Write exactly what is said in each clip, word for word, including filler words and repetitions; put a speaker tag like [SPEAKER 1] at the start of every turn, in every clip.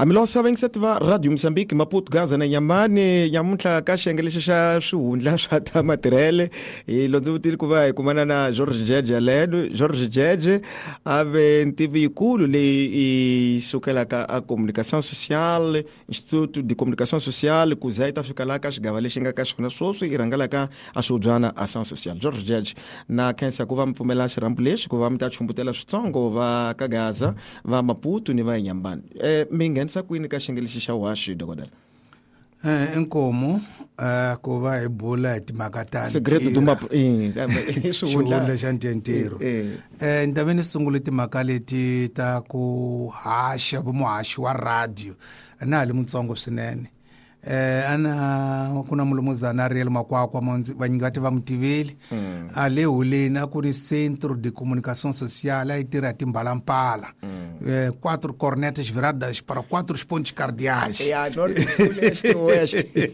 [SPEAKER 1] Amilo sabeng setva Radio Mozambique Maputo Gaza na Nyamani nyamuntlha ka xengelexi xa swihundla swa ta matirhele hi londzo vutile ku va hi kumana na George Jeje Leno George Jeje ave ntivi yikulu leyi i sukelaka a communication sociale Instituto de Comunicação Social ku za ita fika la ka xigava lexi nga ka xona swoswi i rangelaka a swibyana ação social. George Jeje na khensa ku va mpfumela xirambu lexi ku va mi ta chumbutela switsongo va ka Gaza va Maputo ni va Nyambani. Eh mingenisa kwini ka xengelexi xa washi dokodela?
[SPEAKER 2] Eh inkomo eh ku va hi bula hi timhaka ta
[SPEAKER 1] segredo dumba eh
[SPEAKER 2] swihundla xa ntentero. Eh ndaveni sungule timhaka leti ta ku hasha vuhashi wa radio na hali mutsongo swinene. Eh ana kuna mulumuzana Ariel Makwakwa monzi vanyingati va mutiveli mm. ale huleni a ku ri Centro de Comunicação Social a tirha timbalampala mm. eh, quatro cornetas viradas para quatro pontos cardeais
[SPEAKER 1] ya norte sul este oeste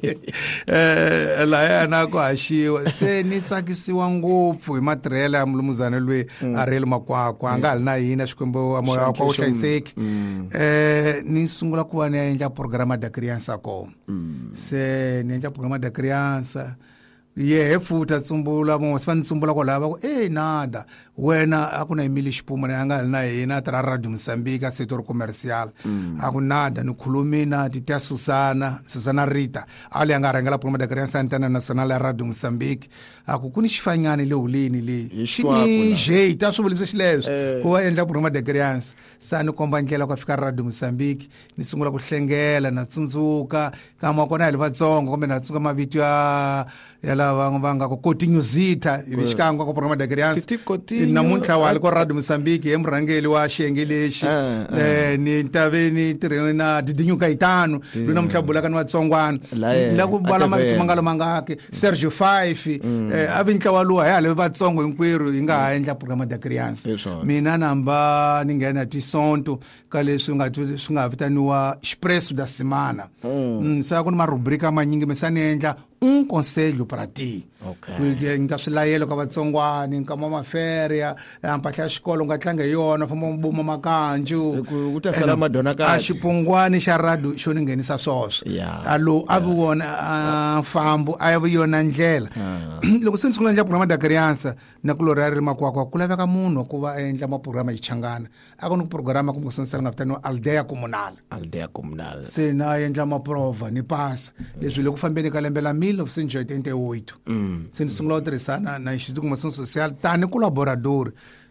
[SPEAKER 2] eh la ana ku hashiwa se ni tsakisiwa ngopfu hi matirhelo ya mulumuzana lwe mm. Ariel Makwakwa anga halina hina xikwembo moya wa kwa xaiseki mm. eh ni sungula ku va ni endla programa da criança ko mm. se nenja programa da criança ye futa tsumbula mo sifani tsumbula ko lava ko eh nada wena akuna Emily Xipuma anga na yena tra Radio Mozambique sector commercial mm. akunada ni khulumina tita Susana Susana Rita ali anga rangela programa da criança antena nacional ya Radio Mozambique akukuni xifanyani le hulini le xini jeita swivulisa xileswo eh. ku va endla programa da criança sani komba ndlela ku fika Radio Mozambique ni sungula ku hlengela na tsundzuka kama kona hali vatsongo kumbe na tsuka mavito ya ya lava vanga ku Coutinho Zita ibixikangwa ku programa da criança namuntlha wali ko Radio Mozambique emurangeli wa xengelexi eh ni ntaveni tirhena Didinho Caetano lona mhlabulaka ni vatsongwana la ku bala mavito mangalo mangake Sergio Five eh avintla waluwa hale vatsongo hinkwerhu hi nga ha endla programa da criança mina namba ni nghena tisonto ka leswi nga swi nga vitaniwa Expresso da Semana sa ku ni marubrika manyingi mesani endla un conselho para ti. Okay. Nka swilayelo ka vatsongwani nka mama feria ampahla ya xikolo nga tlanga yona famba mbuma makanju
[SPEAKER 1] ku ta sala madona ka
[SPEAKER 2] a xipungwani xa radio xo ni nghenisa swoswo alo avi wona fambo a yavi yona ndlela loko swi sungula ndla programa da criança na ku lori Ariel Makwakwa ku laveka munhu ku va endla maprograma hi Changana a ku ni programa ku musonsela nga vitaniwa Aldea Comunal
[SPEAKER 1] Aldea Comunal
[SPEAKER 2] se na endla maprova ni pasa leswi loko fambeni ka lembe la mil novecentos e oitenta e oito mm. se ni sungula tirhisana na Instituto de Comunicação Social tani colaborador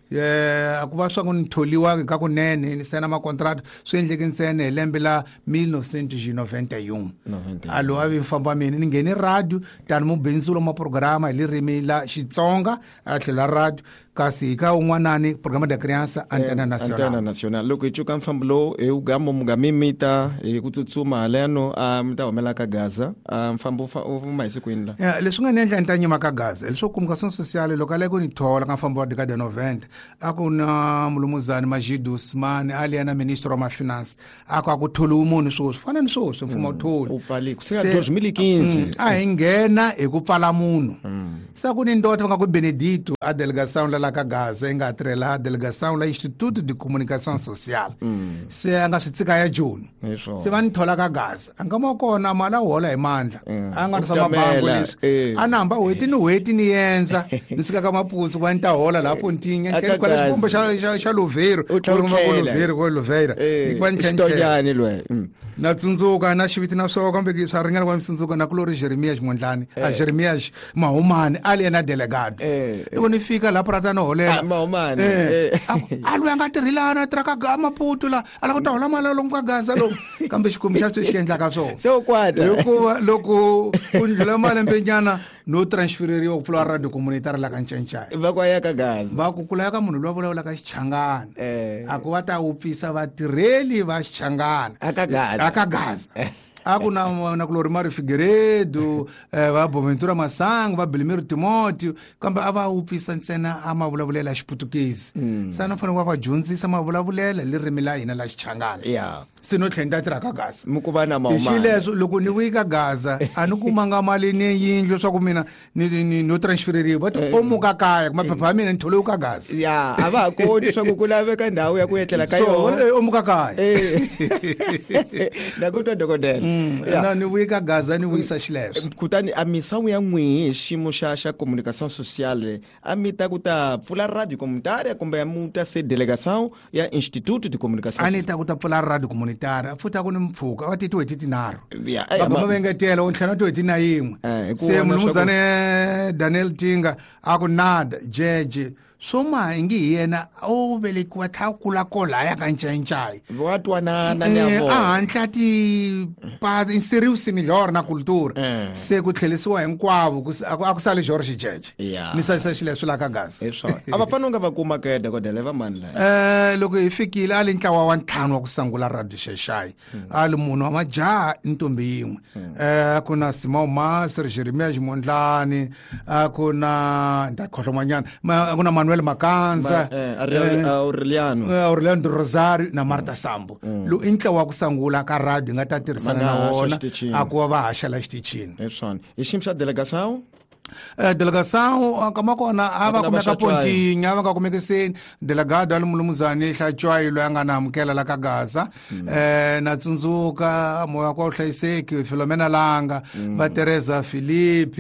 [SPEAKER 2] eh akuva swa ku ni tholiwa ka kunene ni sena ma contract swi endleke ntsena hi lembe la mil novecentos e noventa e um alo avi famba mina ni ngheni radio tani mubindzulo ma programa hi ririmi la Xitsonga a tlhela radio kasi ka un'wanani programa da criança antena nacional
[SPEAKER 1] antena nacional loko ichuka mfambulo e ugamo mugamimita e kutsutsuma leno a mita homela ka Gaza a mfambo uma isikwini la
[SPEAKER 2] ya leswi nga nendla ntanyima ka Gaza leswo comunicação social lokale leko ni thola ka mfambo wa decade noventa akuna mulumuzani Majidu Usman aliana ministro wa finance akwa akuthula umunhu swo fana ni swo mfumo uthula
[SPEAKER 1] upfali kusika dois mil e quinze
[SPEAKER 2] a ingena ekupfala munhu sa kuni ndota nga ku Benedito a delegação la ka Gaza inga trela delegação la Instituto de Comunicação Social mm. se anga switsika ya June se vani thola ka Gaza anga mo kona mala hola hi mandla mm. anga sama bango leswi eh. anamba weti ni weti ni yenza nisika ka maputsu wa nta hola lapho ntinye nhlelo kwa lesibombo xa xa Lovero kuluma ku Lovero ko Lovera ikwa
[SPEAKER 1] ntshentsheni lwe
[SPEAKER 2] na tsundzuka na xiviti na swo kambe ki swa ringana kwa msundzuka na kulori Jeremias Mondlani a Jeremias Mahumani ali na delegado loko ni fika la prata no holela
[SPEAKER 1] Mahumani
[SPEAKER 2] alwe anga tirhilana traka ga Maputo la ala ku ta hola mala lo ka Gaza lo kambe xikhumi xa swi endla ka swona
[SPEAKER 1] so kwata
[SPEAKER 2] loko loko undlula malembe nyana no transfereriwa ku pfula radio communitaire la ka Nchenchai
[SPEAKER 1] va kwa ya ka Gaza
[SPEAKER 2] va ku kula ka munhu lo vulavula ka Xichangana a ku va ta upfisa vatirheli va Xichangana
[SPEAKER 1] aka Gaza
[SPEAKER 2] aka Gaza a ku na na kulori Mario Figueiredo va Boaventura Masango va Belmiro Timóteo kambe a va upfisa ntsena a mavulavulela xiputukezi sana fanele va dyondzisa mavulavulela ririmi la hina la Xichangana
[SPEAKER 1] yeah
[SPEAKER 2] sino tlhenda tira ka Gaza
[SPEAKER 1] mukubana
[SPEAKER 2] hi xileswo loko ni wika Gaza a ni kumanga mali ni yindlu swa ku mina ni no transfereriwa but omuka kaya maphepha ya mina ni thole ka Gaza
[SPEAKER 1] ya a va koti swa ku kulaveka ndhawu ya ku etlela ka yona
[SPEAKER 2] omuka kaya
[SPEAKER 1] nakutwa dokodela
[SPEAKER 2] na ni wika Gaza ni wisa xileswo
[SPEAKER 1] kutani a misawu ya n'wihi ximo xa xa communication sociale a mi ta ku ta pfula radio comunitaria kumbe ya muta se delegação ya Instituto de Comunicação
[SPEAKER 2] a ni ta ku ta pfula radio comunitaria futhi ku ni mpfuka va titiwe tinharhu
[SPEAKER 1] ya
[SPEAKER 2] va vengetela u ntlhela tiwe tina yin'we se mulumuzane Daniel Tinga a ku nada jeje soma ingi yena o velekiwa tlhakula kola ya ka nchanchai
[SPEAKER 1] vatwanana ni avo
[SPEAKER 2] a ntlati pa inseriusi miglior na cultura se ku tlhelisiwa hinkwavo a ku sale George Jeje ni salisa xileswi la ka Gaza
[SPEAKER 1] a va fanonga va kuma ka dokodela va mani la
[SPEAKER 2] eh loko hi fikile a li ntlawa wa ntlhanu wa ku sangula radio Sheshai a li munhu wa majaha ntombi yin'we eh ku na Simon Master Jeremia Jimondlani a ku na ndakhohlomanyana ku na Manuel Makanza
[SPEAKER 1] Aureliano
[SPEAKER 2] Aureliano Rosario na Marta Sambo lo intla wa ku sangula ka radio nga ta tirhisana na wona a ku va hasha la xitichini
[SPEAKER 1] eswona hi ximxa delegação
[SPEAKER 2] eh delegação kama kona ava kumeka Pontinha ava ka kumeka seni delegado ali mulumuzane Hlatshwayo loyi anga na amukela la ka Gaza eh na tsundzuka moya kwa uhlayiseki Philomena Langa va Teresa Philipi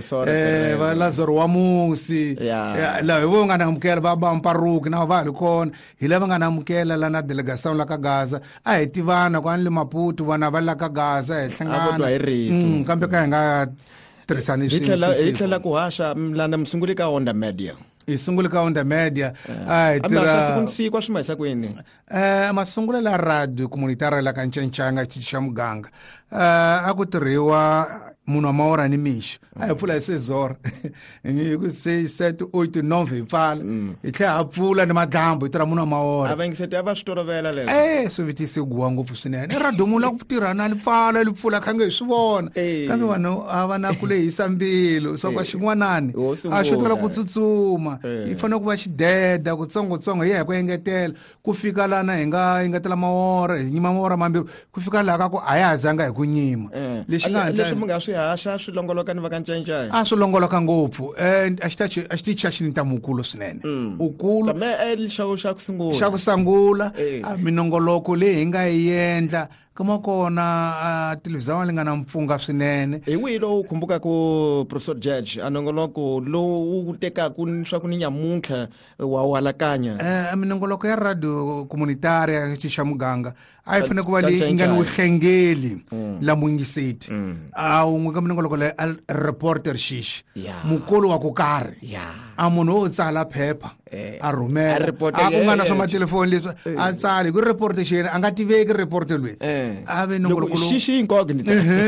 [SPEAKER 2] eh va Lazaro wa Musi la vo nga na amukela va ba Mparuki na va likona hi lava nga na amukela la na delegação la ka Gaza a hi tivana kwa le Maputo vana va la ka Gaza hi hlangana kambe ka nga tirhisani
[SPEAKER 1] hitlela ku hasha mlana msunguli ka Onda Media
[SPEAKER 2] isungule ka Onda Media
[SPEAKER 1] ai tira kunsikwa swimasa kwini
[SPEAKER 2] eh masungula la radio comunitaria la ka Nchanchanga xa muganga eh a ku tirhiwa munhu wa maora ni mixo a hi pfula hi sezora ni ku sei sete oito nove pfala hi tlhela ha pfula ni madlambu hi tirha munhu wa maora
[SPEAKER 1] a va ngisete va swi tolovela leswo
[SPEAKER 2] eh swi vitise guwa ngopfu swinene radio mula ku tirhana li pfala li pfula khange hi swi vona kambe vanhu a va na ku lehisa mbilu swa kwa xin'wanani a xo tola ku tsutsuma hi fanele ku va xideda ku tsongotsongo hi ya hi ku engetela ku fika lana hi nga engetela maora hi nyima maora mambirhi ku fika laha ka ku a ya zanga hi ku nyima
[SPEAKER 1] lexi nga leswi mi nga swi hasha swi longoloka ni va ka Nchanchai
[SPEAKER 2] a swi longoloka ngopfu eh a xi ta a xi ti cha xi nita mukulu swinene ukulu
[SPEAKER 1] kambe e lexaku xa ku sungula
[SPEAKER 2] xa ku sangula a minongoloko leyi hi nga yi endla kama kona televizyon linga na mpfunga swinene
[SPEAKER 1] hi wihi lowu khumbuka ku Professor Jeje anongoloko lowu tekaku swa ku ni nyamuntlha wa walakanya
[SPEAKER 2] eh minongoloko ya radio comunitaria xa muganga a yi fane ku va leyi nga ni vuhlengeli la muingiseti a un'we ka minongoloko leyi reporter shishi mukulu wa ku karhi a munhu wo tsala phepha a rhumela a ku nga na swa matelefoni leswi a tsali ku reportation a nga tiveki reporter loyi a ve nongoloko
[SPEAKER 1] shishi incognito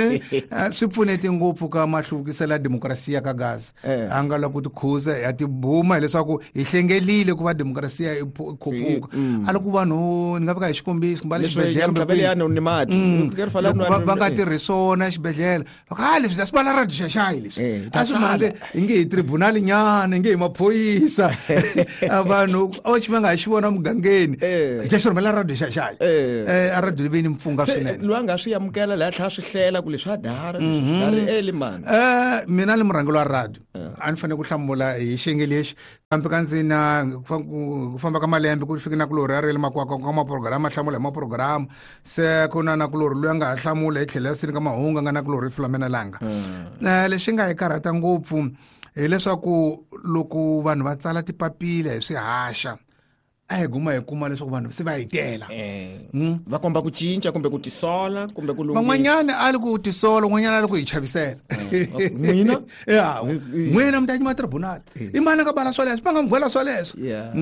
[SPEAKER 2] swi pfunete ngopfu ka mahluvukisela demokrasiya ka Gaza a nga la ku tikhuza ya tibuma hileswaku hi hlengelile ku va demokrasiya yi khuphuka a loko vanhu ni nga veka hi xikombiso ku mbale xibedhlele va nga tirhi swona xibedhlele va ka leswi swi bala radio Sheshai leswi a swi mange hi nge hi tribunal nyana hi nge hi maphoyisa vanhu a xi va nga xi vona mugangeni hi xa xi rhumela radio Sheshai a radio leyi ni mpfunga swinene
[SPEAKER 1] loyi a nga swi amukela laha tlhela swi hlela ku leswi a dara dari eli mani
[SPEAKER 2] eh mina ni murhangeli wa radio a ni fanele ku hlamula hi xiyenge lexi kambe ka ndzi na ku famba ka malembe ku fika na kulori ya rele makwakwa ka maprogramu a hlamula hi maprogramu se ku na na kulori loyi a nga ha hlamula hi tlhela sini ka mahungu nga na kulori Philomena Langa lexi nga hi karhata ngopfu hileswaku loko vanhu va tsala tipapila hi swihaxa a hi guma hi kuma leswaku vanhu se va hi tela
[SPEAKER 1] va komba ku cinca kumbe ku tisola kumbe ku lunghisa
[SPEAKER 2] van'wanyana a li ku tisola n'wanyana a li ku hi chavisela
[SPEAKER 1] n'wina
[SPEAKER 2] ya n'wina mi ta nyima tribunal i mani ka bala swoleswo va nga mi byela swoleswo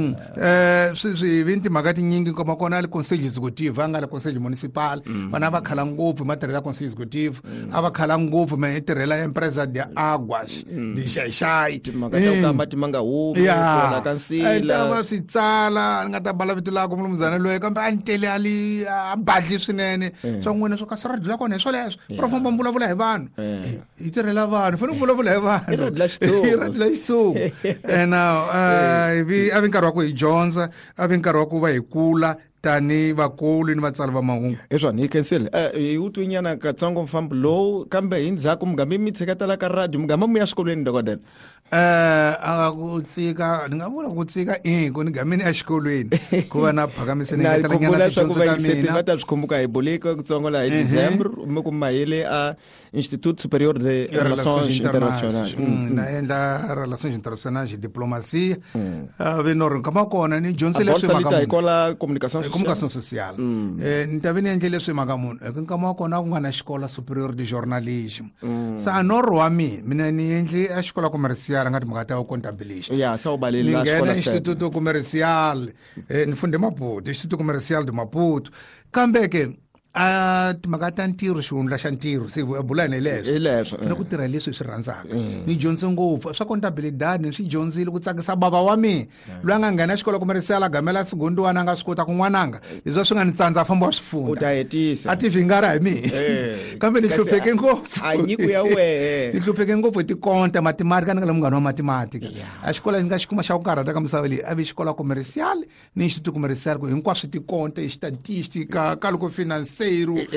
[SPEAKER 2] eh swi swi vi timhaka tinyingi koma kona ali conseil executive a nga le conseil municipal vana va khala ngopfu matirhela conseil executive a va khala ngopfu ma tirhela empresa de Aguas di Sheshai
[SPEAKER 1] timhaka ta kamba timanga humi kona kansila
[SPEAKER 2] va swi tsala ni nga ta bala vito lako mulumuzana loyi kambe a ntele ali a badli swinene swa n'wina swo ka swi radio la kona hi swoleswo pro famba vulavula hi vanhu hi tirhela vanhu fane vulavula hi vanhu
[SPEAKER 1] i
[SPEAKER 2] radio la xitsongo and now uh ivi a vi nkarhi wa ku hi dyondza a vi nkarhi wa ku va hi kula tani vakulu ni vatsari va mahungu
[SPEAKER 1] hi swona hi kensile hi u twinyana katsongo mfambo lowu kambe hi ndzhaku mugamba mi tsheketela ka radio mugamba mu ya xikolweni dokodela
[SPEAKER 2] eh a ku tsika ni nga vula ku tsika i ku ni gamini a xikolweni ku va na phakamiseni ngetela nyana tidyondzo ta mina
[SPEAKER 1] va ta swi khumbuka hi bolika kutsongo la hi December mi ku mahele a Institut Superior de Relations Internationales
[SPEAKER 2] na endla Relations Internationales diplomacia a ve no kama kona ni dyondzile leswi
[SPEAKER 1] maka hi kola communication
[SPEAKER 2] communication social eh ni ta ve ni endle leswi maka munhu eka kama kona ku nga na xikola superior de journalism sa norho wa mina mina ni endle a xikola commercial ngati maka ta contabilist
[SPEAKER 1] ya sa ubalele la
[SPEAKER 2] xikola Instituto Comercial eh ni funde Maputo Instituto Comercial de Maputo kambe ke a timhaka ta ntirho xihundla xa ntirho se bula ni leswo ni ku tirha leswi swi rhandzaka ni dyondze ngopfu swa contabilidade ni swi dyondzile ku tsakisa baba wa mina loyi a nga nghena xikola commercial a gamela segondiwana a nga swi kota ku n'wananga leswi swi nga ni tsandza a famba wa swi funda
[SPEAKER 1] u ta hetisa
[SPEAKER 2] a ti vingara hi mina kambe ni hlupheke ngopfu
[SPEAKER 1] a nyiko ya wehe
[SPEAKER 2] ni hlupheke ngopfu hi tikonta matematika ni nga le munghana wa matematika a xikola ni nga xi kuma xa ku karhata ka misava leyi a ve xikola commercial ni Instituto Comercial ku hinkwaswo tikonta hi statistica cálculo financeiro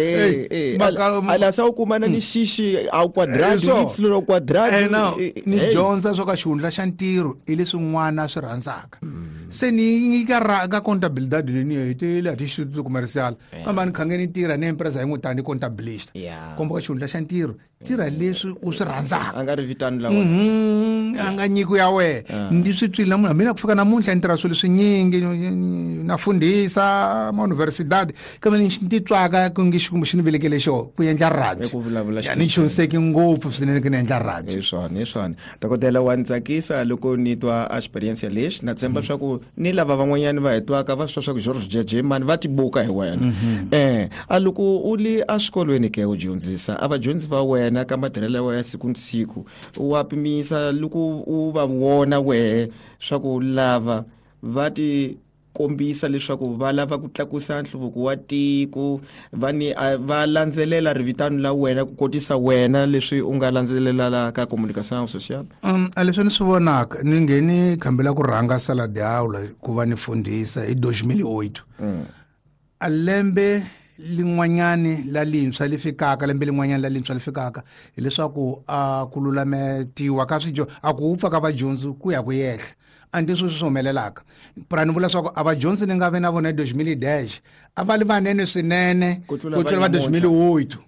[SPEAKER 1] ala sa u kuma na ni xixi a quadrado y lo quadrado
[SPEAKER 2] ni dyondza swo ka xihundla xa ntirho hi leswi n'wana swi rhandzaka se ni ka ka contabilidade leyi ni hetile a Instituto Comercial kambe ni khange ni tirha ni empresa hi n'wi tani contabilist komba ka xihundla xa ntirho tirha leswi u swi rhandzaka
[SPEAKER 1] a nga ri vitani la
[SPEAKER 2] wena a nga nyiko ya wena ndi swi twile na munhu mina ku fika namuntlha ni tirha swilo swinyingi na fundisa ma universidade kambe ni ti twaka ku ngi xikumbe xi ni velekele xo ku endla radio ni dyondziseki ngopfu swinene ku ni endla radio
[SPEAKER 1] hi swona hi swona dokodela wa ntsakisa loko ni twa experience lexi na tshemba swa ku ni lava van'wanyana va hetwaka va swa swa ku George Jeje mani va tibuka hi wena eh a loko u li a xikolweni ke u dyondzisa a vadyondzi va wena ka matirhelo ya siku ni siku wa pimisa loko u va vona wehe swa ku lava va ti kombisa leswaku va lava ku tlakusa nhluvuko wa tiko vani va landzelela rivitano la wena ku kotisa wena leswi u nga landzelela ka communication social
[SPEAKER 2] um a leswi ni swi vonaka ni ngheni khambela ku rhanga sala de aula ku va ni fundisa hi dois mil e oito a lembe lin'wanyani la lintshwa li fikaka lembe lin'wanyani la lintshwa li fikaka hileswaku a ku lulametiwa ka swidyondzo a ku upfa ka vadyondzi ku ya ku yehla a ndi sweswi swi humelelaka pra ni vula leswaku a vadyondzi ni nga ve na vona hi dois mil e dez a va li vanene swinene ku tlula va dois mil e oito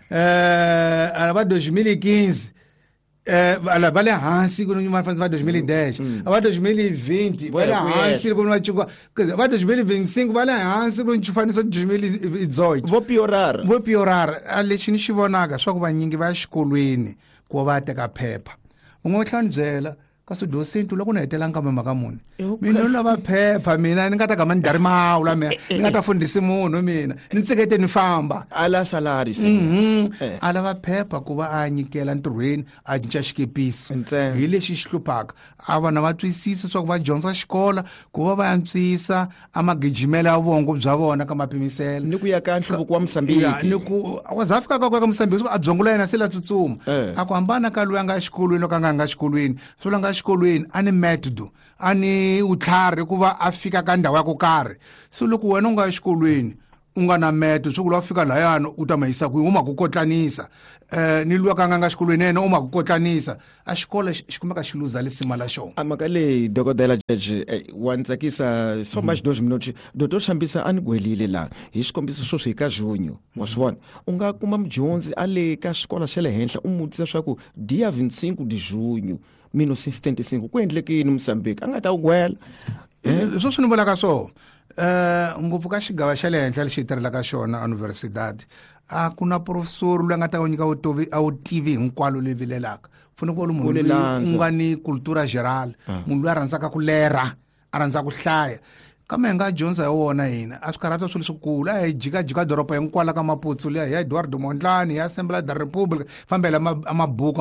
[SPEAKER 2] eh a va dois mil e quinze eh va le hansi ku va fanele va dois mil e dez a va dois mil e vinte va le hansi ku va chukwa va dois mil e vinte e cinco va le hansi ku nchufanisa dois mil e dezoito
[SPEAKER 1] vo piorar
[SPEAKER 2] vo piorar a lexi ni xi vonaka swa ku vanyingi va xikolweni ku va teka phepha u nga tlhela ni byela kasi dosentu loko ni hetelanga kambe maka muni mina ni lava phepha mina ni nga ta gama ni dari mawula mina ni nga ta fundisi munhu mina ni tsekete ni famba
[SPEAKER 1] ala salari
[SPEAKER 2] a lava phepha ku va a nyikela ntirhweni a cinca xikepisi hi lexi xi hluphaka a vana va twisisa swa ku va dyondza xikola ku va va yantswisa a magijimelo ya vongo bya vona ka mapimiselo
[SPEAKER 1] ni ku ya ka nhluvuko wa Mosambiki
[SPEAKER 2] ni ku wa za fika ka ka Mosambiki a byongola yena se la tsutsuma a ku hambana ka loyi a nga xikolweni loko a nga nga xikolweni swo la nga xikolweni a ni metodo a ni utlhari ku va a fika ka ndhawu ya ku karhi so loko wena u nga xikolweni u nga na metodo swo ku la fika layani u ta mayisa ku uma ku kotlanisa eh ni luwa ka nga nga xikolweni yena uma ku kotlanisa a xikola xi kumeka xi luza lisima la xona
[SPEAKER 1] amaka leyi dokodela Jeje wa ntsakisa so much dos minutos doctor Shambisa a ni gwelile la hi xikombiso swo swi ka junyo wa swona u nga kuma mudyondzi a le ka xikola xa le henhla u mutisa swa ku dia vinte e cinco de junho mil novecentos e setenta e cinco ku endleke yini Mosambiki a nga ta u gwela
[SPEAKER 2] swo swi ni vulaka swona eh ngopfu ka xigava xa le henhla lexi tirhelaka xona universidade a ku na professor loyi a nga ta ku nyika vutovi a wu tivi hinkwalo leyi vilelaka fune ku va munhu loyi u nga ni cultura geral munhu loyi a rhandzaka ku lera a rhandza ku hlaya kambe hi nga dyondza hi wona hina a swi karhata swilo swikulu a hi jikajika doroba hinkwala ka Maputsu liya hi ya Eduardo Mondlane hi ya Assembly da Republic fambela amabuku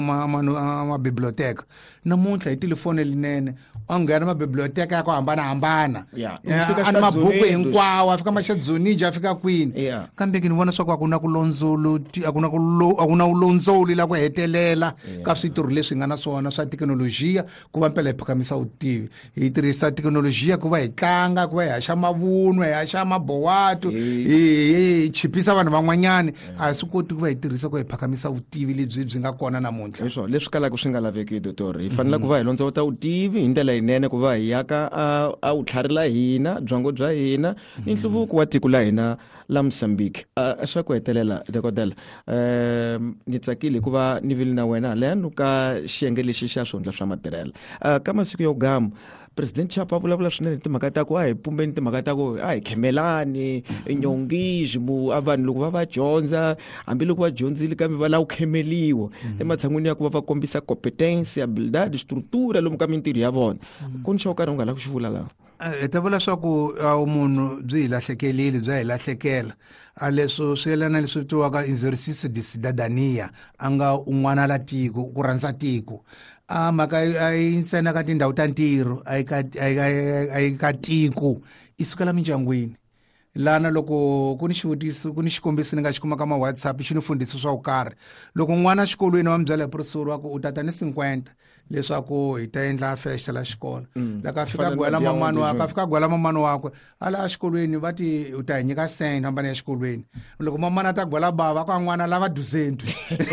[SPEAKER 2] amabiblioteka namuntlha hi telefoni linene a nghena mabiblioteka ya ku hambanahambana a ni mabuku hinkwawo a fika maxadzoniji a fika kwini kambe ni vona swa ku a ku na ku londzolo a ku na ku ulondzoli la ku hetelela ka switori leswi nga na swona swa teknolojiya ku va mpela hi phakamisa vutivi hi tirhisa teknolojiya ku va hi tlanga ku va hi haxa mavunwa hi haxa mabowatu hi chipisa vanhu van'wanyani a swi koti ku va hi tirhisa ku hi phakamisa vutivi lebyi byi nga kona namuntlha
[SPEAKER 1] leswo leswi kalaka swi nga laveki doctor hi fanele ku va hi londzota vutivi hi ndlela yinene ku va hi yaka a vutlhari la hina byongo bya hina ni nhluvuko wa tiko la hina la Mozambique a swa ku hetelela dokodela um ni tsakile ku va ni vile na wena leno ka xiyenge lexi xa swihundla swa matirhelo ka masiku yo gama President Chapa vulavula swinene timhaka ta ku a hi pumbeni timhaka ta ku a hi khemelani nyongizmo a vanhu loko va va dyondza hambiloko va dyondzile kambe va lava ku khemeliwa ematshan'wini ya ku va va kombisa competence habilidade structura lomu ka mintirho ya vona ku ni xo karhi u nga la ku xi vula laha
[SPEAKER 2] hi ta vula swa ku munhu byi hi lahlekelile bya hi lahlekela a leswo swi yelana leswi vitiwaka exercice de cidadania a nga un'wana la tiko ku rhandza tiko a mhaka a yi ntsena ka tindhawu ta ntirho a yi ka tiko i sukela mindyangwini lana loko ku ni xivutiso ku ni xikombiso ni nga xi kuma ka ma WhatsApp xi ni fundhisa swa ku karhi loko n'wana xikolweni wa mi byela hi professor wa ku u tata ni cinquenta leswaku hi ta endla festa la xikolo loko a fika gwela mamani wakwe a fika gwela mamani wakwe ala exikolweni va ti u ta hi nyika cent hambana ya xikolweni loko mamani a ta gwela bava ka n'wana lava duzentu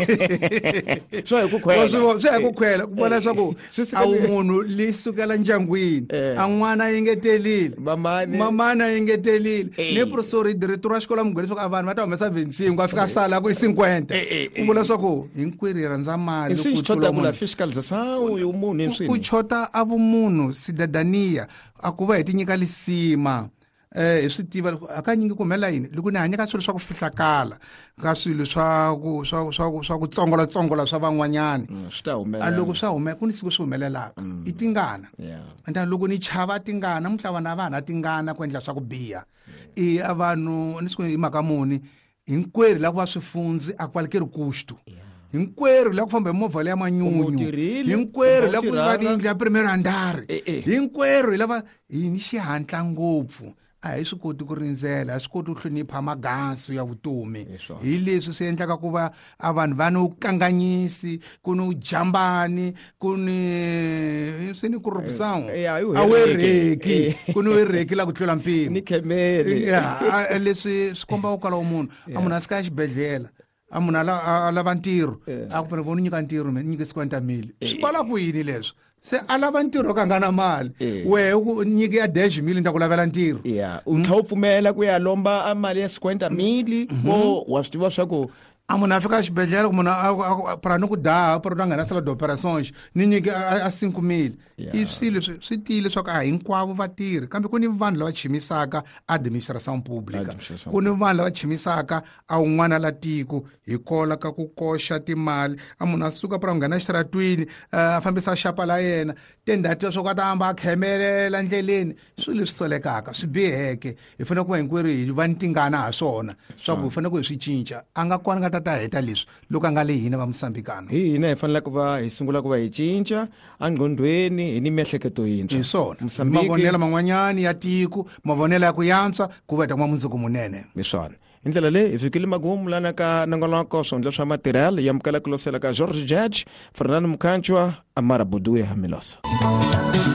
[SPEAKER 1] swo hi ku khwela
[SPEAKER 2] swo hi ku khwela ku vona leswaku a wu munhu li sukela ndyangwini a n'wana a yingetelile mamani a yingetelile ni professor director wa xikolo mugwele leswaku a vanhu va ta humesa ventsingo a fika sala ku i cinquenta u vula leswaku hinkwerhu hi rhandza mali
[SPEAKER 1] ku tlula ku fiscalização
[SPEAKER 2] ku chota a vumunhu cidadania a ku va hi tinyika lisima eh hi swi tiva hakanyingi ku humelela yini loko ni hanya ka swilo swa ku fihlakala ka swilo swa ku swa swa swa ku tsongola tsongola swa van'wanyana
[SPEAKER 1] swi ta humelela
[SPEAKER 2] loko swa humelela ku ni siku swi humelelaka i tingana anda loko ni chava tingana muhlava na vana tingana ku endla swa ku biha i a vanhu ni siku hi mhaka muni hinkwerhu la ku va swifunzi a kwalekeri kusto hinkwerhu la ku famba hi movha leya manyunyu hinkwerhu la ku va ni ndla primero andari hinkwerhu lava hi ni xihantla ngopfu a hi swi koti ku rindzela a swi koti ku hlonipha magansu ya vutomi hi leswi swi endlaka ku va a vanhu va ni ukanganyisi ku ni ujambani ku ni swi ni corruption a wereki ku ni wereki la ku tlula mpimo
[SPEAKER 1] ni khemeli
[SPEAKER 2] leswi swi komba ku kala munhu a munhu a sika exibedhlele a munhu a lava ntirho a ku pena vo ni nyika ntirho ni nyike cinquenta mili swi kwala ku yini leswo se a lava ntirho ka nga na mali wehe u nyike ya dash mili nta ku lavela ntirho
[SPEAKER 1] ya u tlha u pfumela ku ya lomba a mali ya cinquenta mili o wa swi tiva swa ku
[SPEAKER 2] a munhu a fika exibedhlele ku munhu para ni ku daha para u ta nghena sala d'operações ni nyike a cinco mili i swilo swi tiyile leswaku a hinkwavo va tirhi kambe ku ni vanhu lava chimisaka administração pública ku ni vanhu lava chimisaka a un'wana la tiko hi kola ka ku koxa timali a munhu a suka para ku nghena xiratwini a fambisa xapa la yena tendhati leswaku a ta hamba a khemelela ndleleni swilo leswi solekaka swi biheke hi fanele ku va hinkwerhu hi va ni tingana ha swona swaku hi fanele ku hi swi cinca a nga kona nga ta ta heta leswi loko a nga le hina va Mosambikano
[SPEAKER 1] hi hina hi fanele ku va hi sungula ku va hi cinca a ngqondweni hi ni miehleketo yintshwa
[SPEAKER 2] hi swona mavonelo man'wanyani ya tiko mavonelo ya ku yantswa ku va ta kuma mundzuku munene
[SPEAKER 1] hi swona hi ndlela leyi hi fikile magumu lana ka nongonoko swihundla swa matirhelo ya mukala kulosela ka George Judge Fernando Mukhanchwa Amara Buduya Hamilosa